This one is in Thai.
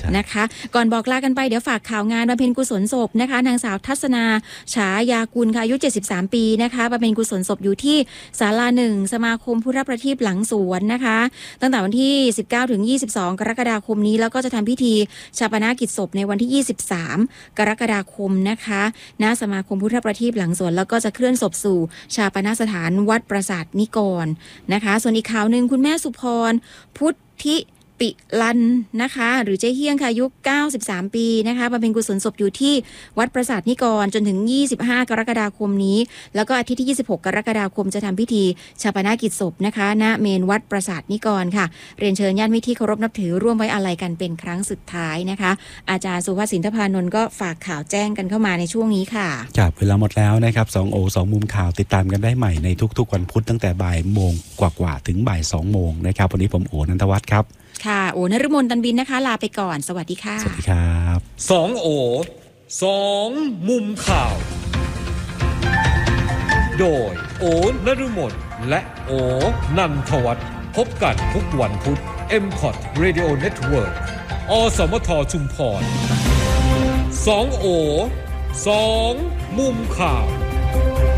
นะคะก่อนบอกลากันไปเดี๋ยวฝากข่าวงานบำเพ็ญกุศลศพนะคะนางสาวทัศนาฉายากุลค่ะอายุ73ปีนะคะบำเพ็ญกุศลศพอยู่ที่ศาลา1สมาคมพุทธประทีปหลังสวนนะคะตั้งแต่วันที่19ถึง22กรกฎาคมนี้แล้วก็จะทำพิธีชาปนกิจศพในวันที่23กรกฎาคมนะคะณสมาคมพุทธประทีปหลังสวนแล้วก็จะเคลื่อนศพสู่ชาปนสถานวัดปราสาทนิกรนะคะส่วนอีกข่าวนึงคุณแม่สุพรพุทธิปิลันนะคะหรือเจ๊เฮียงค่ะอายุ93ปีนะคะบำเพ็ญกุศลศพอยู่ที่วัดปราสาทนิกรจนถึง25กรกฎาคมนี้แล้วก็อาทิตย์ที่26กรกฎาคมจะทำพิธีชาปนกิจศพนะคะณเมนวัดปราสาทนิกรค่ะเรียนเชิญญาติมิตรที่เคารพนับถือร่วมไว้อาลัยกันเป็นครั้งสุดท้ายนะคะอาจารย์สุภาสินทพานนท์ก็ฝากข่าวแจ้งกันเข้ามาในช่วงนี้ค่ะครับเวลาหมดแล้วนะครับ2 โอ 2 มุมข่าวติดตามกันได้ใหม่ในทุกๆวันพุธตั้งแต่บ่ายโมงกว่าๆถึงบ่าย2โมงนะครับวันนี้ผมโอนันทวัฒน์ครับค่ะโอนฤมลตันบินนะคะลาไปก่อนสวัสดีค่ะสวัสดีครับ 2 โอ 2 มุมข่าวโดยโอนฤมลและโอนันทวัฒน์พบกันทุกวันพุธ MCOT Radio Network อสมทชุมพร2 โอ 2 มุมข่าว